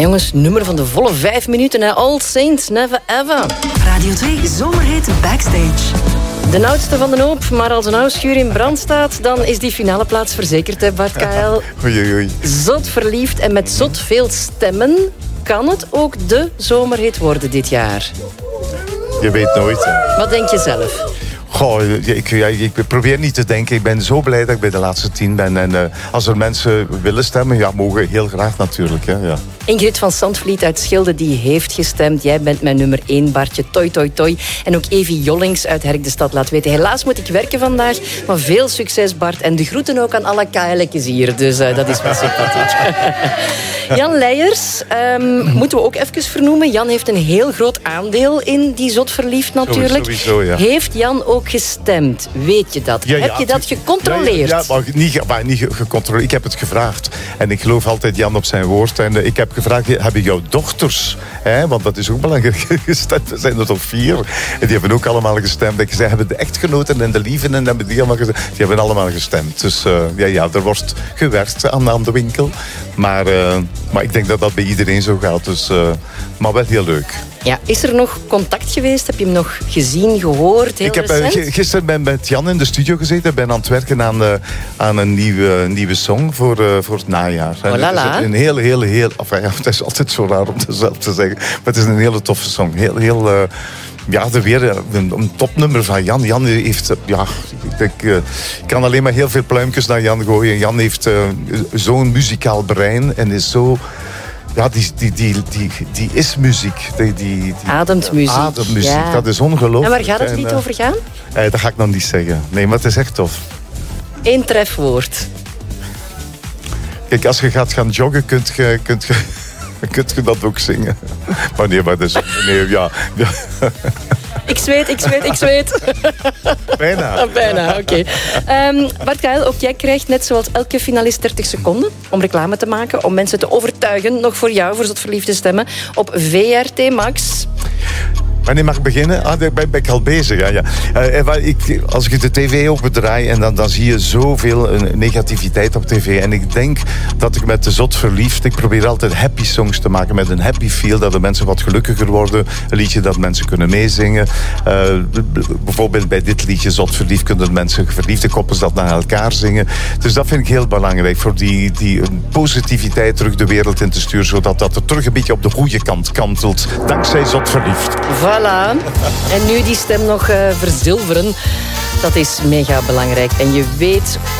jongens, nummer van de volle 5 minuten. Hè. All Saints, Never Ever. Radio 2 Zomerhit Backstage. De oudste van de hoop, maar als een huisvuur in brand staat, dan is die finale plaats verzekerd, hè, Bart KL. Oei, oei. Zot verliefd en met zot veel stemmen. Kan het ook de zomerhit worden dit jaar? Je weet nooit. Hè. Wat denk je zelf? Goh, ik probeer niet te denken. Ik ben zo blij dat ik bij de laatste 10 ben. En als er mensen willen stemmen, ja, mogen heel graag natuurlijk. Hè, ja. Ingrid van Zandvliet uit Schilde, die heeft gestemd. Jij bent mijn nummer 1, Bartje. Toi, toi, toi. En ook Evie Jollings uit Herk de Stad laat weten. Helaas moet ik werken vandaag, maar veel succes, Bart. En de groeten ook aan alle KL'tjes hier. Dus dat is wel sympathiek. Jan Leijers, moeten we ook even vernoemen. Jan heeft een heel groot aandeel in die Zot Verliefd natuurlijk. Sowieso, ja. Heeft Jan ook gestemd? Weet je dat? Ja, heb je dat gecontroleerd? Ja, maar niet gecontroleerd. Ik heb het gevraagd. En ik geloof altijd Jan op zijn woord. En ik heb gevraagd, hebben jouw dochters, hè, want dat is ook belangrijk, gestemd? Er zijn er toch 4. En die hebben ook allemaal gestemd. Ik zei, hebben de echtgenoten en de lieven en hebben die allemaal gestemd? Die hebben allemaal gestemd. Dus ja, er wordt gewerkt aan de winkel. Maar ik denk dat dat bij iedereen zo gaat. Dus, maar wel heel leuk. Ja, is er nog contact geweest? Heb je hem nog gezien, gehoord? Ik heb gisteren met Jan in de studio gezeten. Ik ben aan het werken aan een nieuwe song voor het najaar. Oh, la, la. Een heel... Enfin, ja, het is altijd zo raar om het zelf te zeggen. Maar het is een hele toffe song. Heel ja, weer een topnummer van Jan. Jan heeft... Ja, ik kan alleen maar heel veel pluimpjes naar Jan gooien. Jan heeft zo'n muzikaal brein en is zo... Ja, die is muziek. Die ademt muziek. Ademmuziek, ja. Dat is ongelooflijk. En waar gaat het lied over gaan? Dat ga ik nog niet zeggen. Nee, maar het is echt tof. 1 trefwoord. Kijk, als je gaat gaan joggen, kunt je dat ook zingen. Maar nee, maar dat is... Nee, ja. Ik zweet. Bijna. Bijna, oké. Bart Kuijl, ook jij krijgt net zoals elke finalist 30 seconden om reclame te maken, om mensen te overtuigen, nog voor jou, voor Zot Verliefd te stemmen, op VRT Max. Wanneer mag ik beginnen? Daar ben ik al bezig. Ja. Als ik de tv opendraai en dan zie je zoveel negativiteit op tv. En ik denk dat ik met de Zot Verliefd... Ik probeer altijd happy songs te maken met een happy feel. Dat de mensen wat gelukkiger worden. Een liedje dat mensen kunnen meezingen. Bijvoorbeeld bij dit liedje Zot Verliefd kunnen mensen verliefde koppels dat naar elkaar zingen. Dus dat vind ik heel belangrijk. Voor die positiviteit terug de wereld in te sturen. Zodat dat er terug een beetje op de goede kant kantelt. Dankzij Zot Verliefd. Voilà. En nu die stem nog verzilveren. Dat is mega belangrijk. En je weet